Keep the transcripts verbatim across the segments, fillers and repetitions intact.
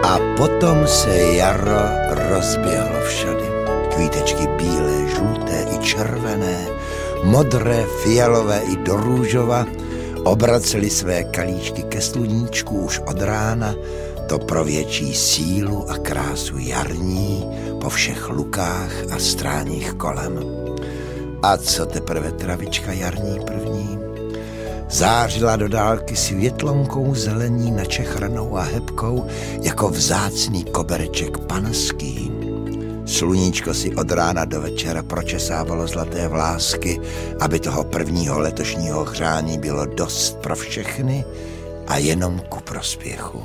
A potom se jaro rozběhlo všady. Kvítečky bílé, žluté i červené, modré, fialové i do růžova obraceli své kalíčky ke sluníčku už od rána, to pro větší sílu a krásu jarní po všech lukách a stráních kolem. A co teprve travička jarní první? Zářila do dálky světlonkou zelení načechranou a hebkou jako vzácný kobereček panský. Sluníčko si od rána do večera pročesávalo zlaté vlásky, aby toho prvního letošního hřání bylo dost pro všechny a jenom ku prospěchu.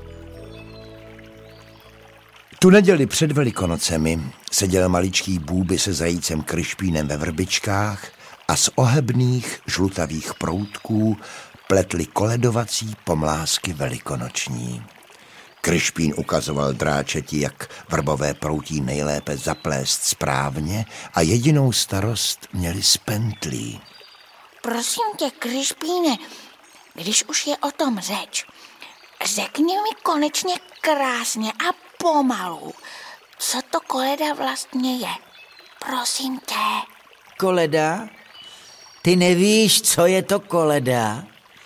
Tu neděli před Velikonocemi seděl maličký Bůby se zajícem Kryšpínem ve vrbičkách a z ohebných žlutavých proutků pletli koledovací pomlásky velikonoční. Kryšpín ukazoval dráčeti, jak vrbové proutí nejlépe zaplést správně a jedinou starost měli s pentlí. Prosím tě, Kryšpíne, když už je o tom řeč, řekni mi konečně krásně a pomalu, co to koleda vlastně je. Prosím tě. Koleda? Ty nevíš, co je to koleda?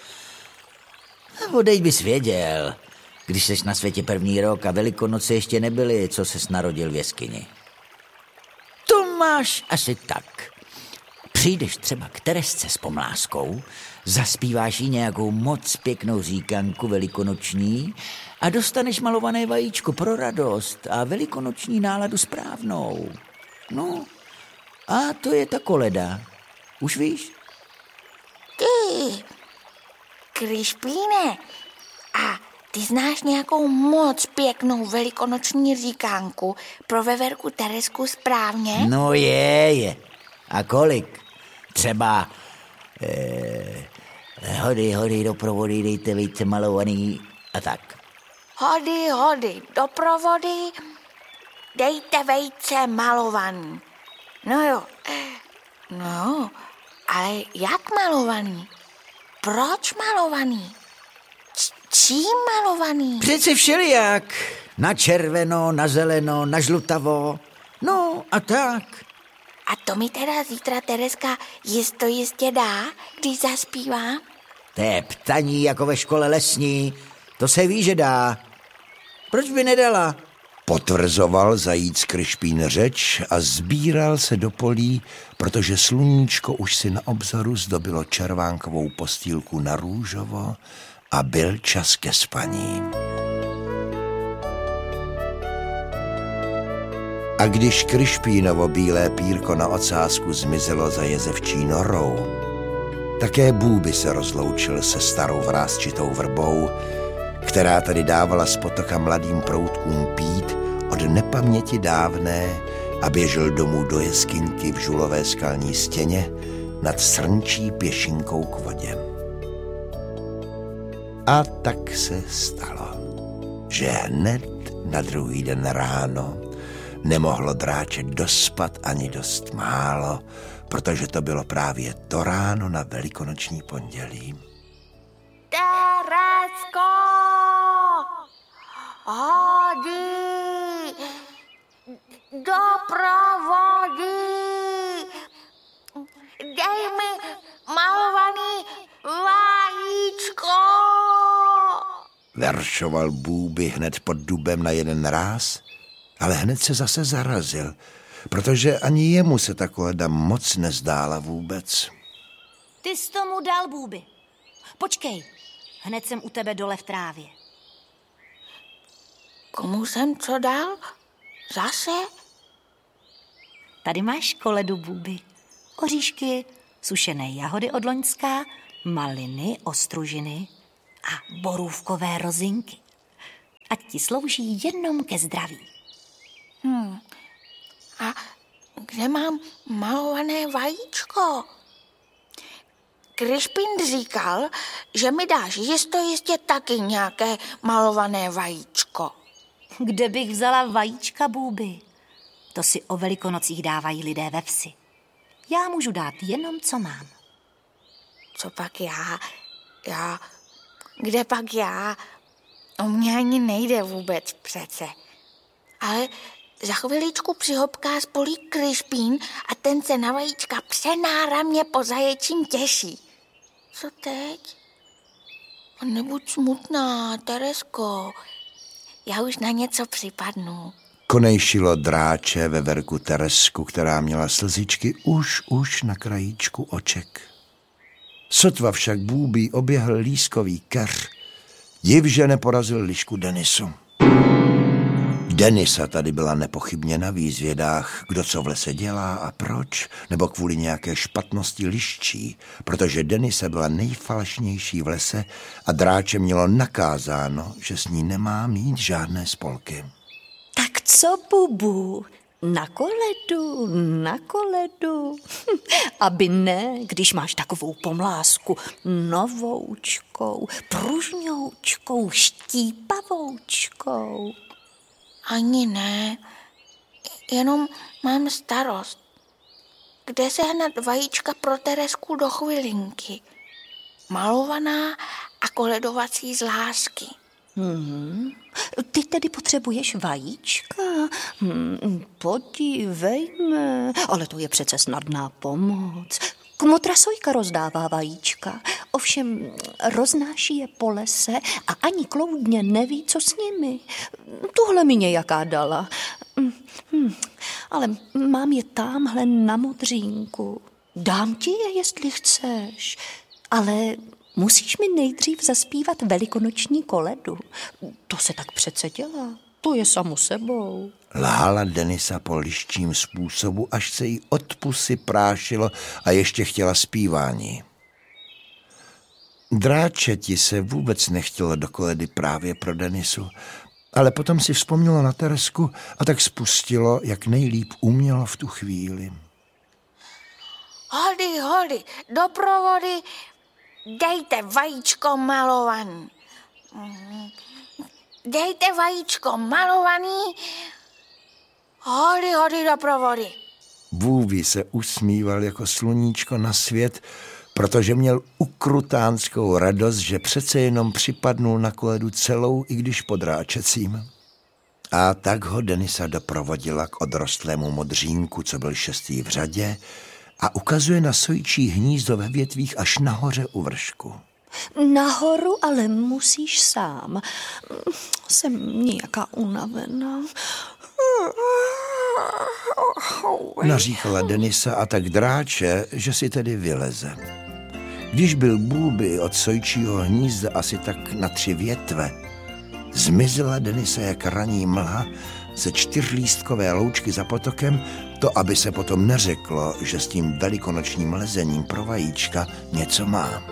Odejď bys věděl, když seš na světě první rok a Velikonoce ještě nebyly, co ses narodil v jeskyni. To máš asi tak. Přijdeš třeba k Teresce s pomláskou, zaspíváš jí nějakou moc pěknou říkanku velikonoční a dostaneš malované vajíčko pro radost a velikonoční náladu správnou. No, a to je ta koleda. Už víš? Ty, Kryšpíne, a ty znáš nějakou moc pěknou velikonoční říkánku pro veverku Teresku správně? No je, je. A kolik? Třeba eh, hody, hody, do provody, dejte vejce malovaný a tak. Hody, hody, do provody, dejte vejce malovaný. No jo, no, ale jak malovaný? Proč malovaný? Č- čím malovaný? Přece všelijak. Na červeno, na zeleno, na žlutavo. No a tak. A to mi teda zítra Tereska jisto jistě dá, když zaspívá? To je ptaní jako ve škole lesní. To se ví, že dá. Proč by nedala? Potvrzoval zajíc Kryšpín řeč a sbíral se do polí, protože sluníčko už si na obzoru zdobilo červánkovou postýlku na růžovo a byl čas ke spaní. A když Kryšpínovo bílé pírko na ocásku zmizelo za jezevčí norou, také Bůby se rozloučil se starou vrásčitou vrbou, která tady dávala z potoka mladým proutkům pít od nepaměti dávné a běžel domů do jeskyňky v žulové skalní stěně nad srnčí pěšinkou k vodě. A tak se stalo, že hned na druhý den ráno nemohlo dráčet dospat ani dost málo, protože to bylo právě to ráno na velikonoční pondělí. Teresko! Hody! Do provody! Dej mi malovaný vajíčko! Veršoval Bůby hned pod dubem na jeden ráz, ale hned se zase zarazil, protože ani jemu se ta koleda moc nezdála vůbec. Ty jsi tomu dal, Bůby. Počkej, hned jsem u tebe dole v trávě. Komu jsem co dal? Zase? Tady máš koledu, Bůby. Oříšky, sušené jahody od loňska, maliny, ostružiny a borůvkové rozinky. Ať ti slouží jenom ke zdraví. Hmm. A kde mám malované vajíčko? Kryšpín říkal, že mi dáš jisto jistě taky nějaké malované vajíčko. Kde bych vzala vajíčka, Bůby? To si o Velikonocích dávají lidé ve vsi. Já můžu dát jenom, co mám. Co pak já? Já? Kde pak já? O mě ani nejde vůbec přece. Ale za chviličku přihopká spolí Krišpín a ten se na vajíčka přenáramně po zaječím těší. Co teď? Nebuď smutná, Teresko. Já už na něco připadnu. Konejšilo dráče ve verku Teresku, která měla slzičky už, už na krajíčku oček. Sotva však Bůbí oběhl lískový keř, div, že neporazil lišku Denisu. Denisa tady byla nepochybně na výzvědách, kdo co v lese dělá a proč, nebo kvůli nějaké špatnosti liščí, protože Denisa byla nejfalšnější v lese a dráče mělo nakázáno, že s ní nemá mít žádné spolky. Tak co, Bubu? Na koledu, na koledu. Aby ne, když máš takovou pomlásku novoučkou, pružňoučkou, štípavoučkou. Ani ne, jenom mám starost. Kde sehnat vajíčka pro Teresku do chvilinky? Malovaná a koledovací z lásky. Hmm. Ty tedy potřebuješ vajíčka? Hmm, podívejme, ale to je přece snadná pomoc. Kmotra Sojka rozdává vajíčka, ovšem roznáší je po lese a ani kloudně neví, co s nimi. Tuhle mi nějaká dala. Hmm, ale mám je támhle na modřínku. Dám ti je, jestli chceš, ale musíš mi nejdřív zaspívat velikonoční koledu. To se tak přece dělá, to je samo sebou. Lhala Denisa po liščím způsobu, až se jí od pusy prášilo a ještě chtěla zpívání. Dráčeti se vůbec nechtělo do koledy právě pro Denisu, ale potom si vzpomnělo na Teresku a tak spustilo, jak nejlíp umělo v tu chvíli. Hody, hody, do provody dejte vajíčko malovaný. Dejte vajíčko malovaný. Hody, hody do provody. Bůbí se usmíval jako sluníčko na svět, protože měl ukrutánskou radost, že přece jenom připadnul na koledu celou, i když podráčecím. A tak ho Denisa doprovodila k odrostlému modřínku, co byl šestý v řadě, a ukazuje na sojčí hnízdo ve větvích až nahoře u vršku. Nahoru ale musíš sám. Jsem nějaká unavená. Naříkala Denisa a tak dráče, že si tedy vyleze. Když byl Bůbí od sojčího hnízda asi tak na tři větve, zmizela Denisa jak raní mlha ze čtyřlístkové loučky za potokem, to aby se potom neřeklo, že s tím velikonočním lezením pro vajíčka něco má.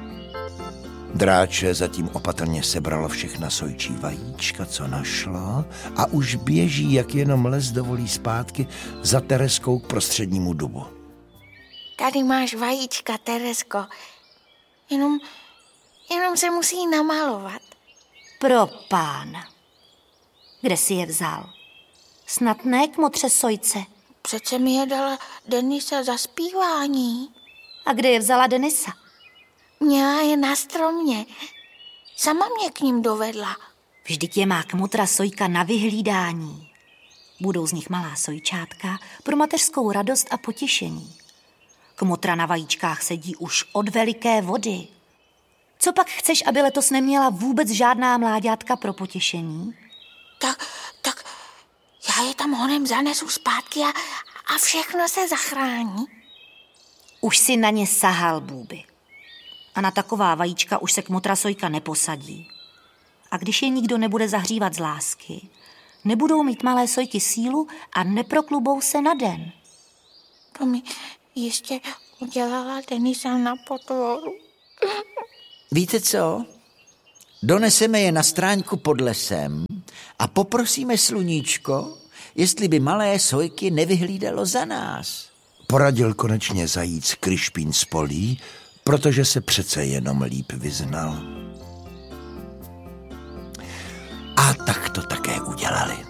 Dráče zatím opatrně sebralo všechna sojčí vajíčka, co našlo, a už běží, jak jenom les dovolí zpátky, za Tereskou k prostřednímu dubu. Tady máš vajíčka, Teresko. Jenom, jenom se musí namalovat. Pro pána. Kde jsi je vzal? Snad ne k motře Sojce. Přece mi je dala Denisa za zpívání. A kde je vzala Denisa? Měla je na stromě. Sama mě k ním dovedla. Vždyť je má kmotra Sojka na vyhlídání. Budou z nich malá sojčátka pro mateřskou radost a potěšení. Kmotra na vajíčkách sedí už od veliké vody. Co pak chceš, aby letos neměla vůbec žádná mláďátka pro potěšení? Tak, tak já je tam honem zanesu zpátky a, a všechno se zachrání. Už si na ně sahal, Bůby. A na taková vajíčka už se kmotra Sojka neposadí. A když je nikdo nebude zahřívat z lásky, nebudou mít malé sojky sílu a neproklubou se na den. To mi ještě udělala Denisa na potvoru. Víte co? Doneseme je na stráňku pod lesem a poprosíme sluníčko, jestli by malé sojky nevyhlídalo za nás. Poradil konečně zajíc Krišpín z polí, protože se přece jenom líp vyznal. A tak to také udělali.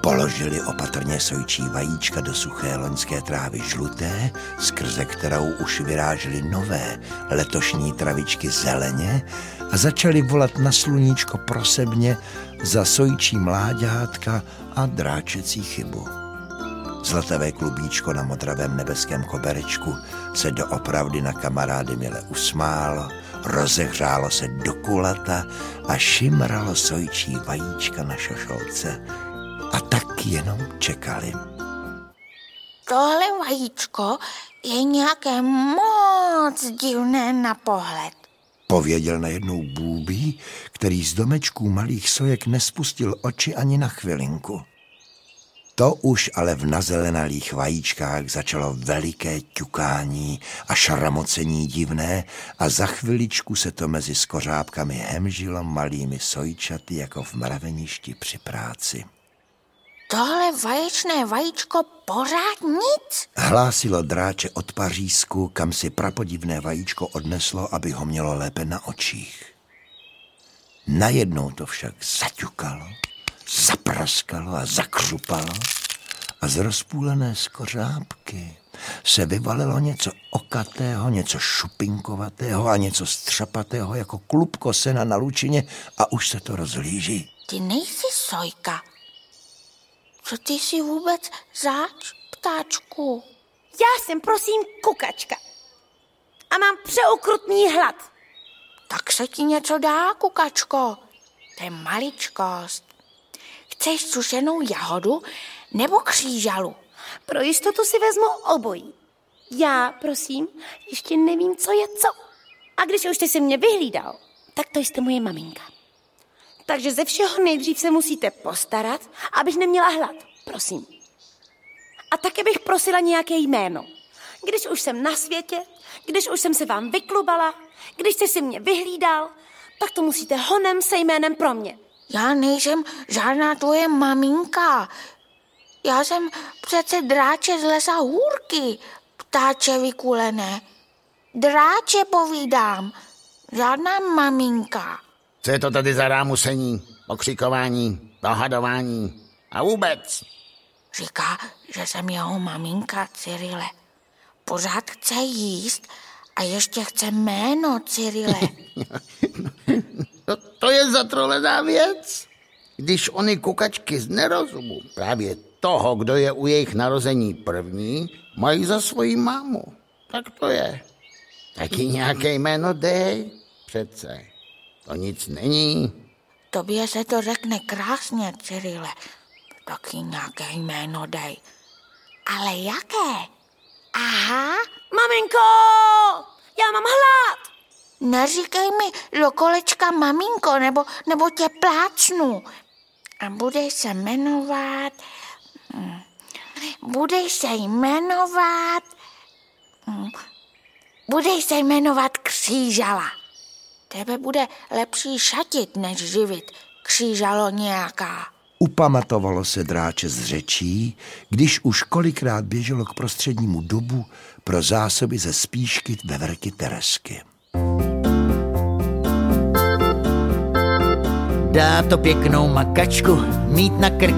Položili opatrně sojčí vajíčka do suché loňské trávy žluté, skrze kterou už vyrážely nové letošní travičky zeleně a začali volat na sluníčko prosebně za sojčí mláďátka a dráčecí chybu. Zlatavé klubíčko na modravém nebeském koberečku se doopravdy na kamarády mile usmálo, rozehřálo se do kulata a šimralo sojčí vajíčka na šošolce. A tak jenom čekali. Tohle vajíčko je nějaké moc divné na pohled, pověděl najednou Bůbí, který z domečků malých sojek nespustil oči ani na chvilinku. To už ale v nazelenalých vajíčkách začalo veliké ťukání a šramocení divné a za chviličku se to mezi skořápkami hemžilo malými sojčaty jako v mraveništi při práci. Tohle vaječné vajíčko pořád nic? Hlásilo dráče od pařízku, kam si prapodivné vajíčko odneslo, aby ho mělo lépe na očích. Najednou to však zaťukalo, zapraskalo a zakřupalo a z rozpůlené skořápky se vyvalilo něco okatého, něco šupinkovatého a něco střapatého jako klubko sena na lučině a už se to rozhlíží. Ty nejsi sojka. Co ty jsi vůbec zač, ptáčku? Já jsem prosím kukačka a mám přeukrutný hlad. Tak se ti něco dá, kukačko. To je maličkost. Chceš sušenou jahodu nebo křížalu? Pro jistotu si vezmu obojí. Já, prosím, ještě nevím, co je co. A když už jste si mě vyhlídal, tak to jste moje maminka. Takže ze všeho nejdřív se musíte postarat, abych neměla hlad, prosím. A také bych prosila nějaké jméno. Když už jsem na světě, když už jsem se vám vyklubala, když jste si mě vyhlídal, tak to musíte honem se jménem pro mě. Já nejsem žádná tvoje maminka. Já jsem přece dráče z lesa Hůrky, ptáče vykulené. Dráče povídám, žádná maminka. Co je to tady za rámusení, pokřikování, dohadování a vůbec? Říká, že jsem jeho maminka, Cyrile. Pořád chce jíst a ještě chce jméno, Cyrile. to, to je zatrolená věc. Když ony kukačky z nerozumu, právě toho, kdo je u jejich narození první, mají za svoji mámu. Tak to je. Taky nějaké jméno dej, přece. To nic není. Tobě se to řekne krásně, Cyrile. Taky nějaké jméno dej. Ale jaké? Aha. Maminko, já mám hlad. Neříkej mi do kolečka maminko, nebo, nebo tě plácnu. A budeš se jmenovat... Hm, budeš se jmenovat... Hm, budeš se jmenovat Křížala. Tebe bude lepší šatit, než živit, křížalo nějaká. Upamatovalo se dráče z řečí, když už kolikrát běželo k prostřednímu dubu pro zásoby ze spíšky veverky Teresky. Dá to pěknou makačku, mít na krku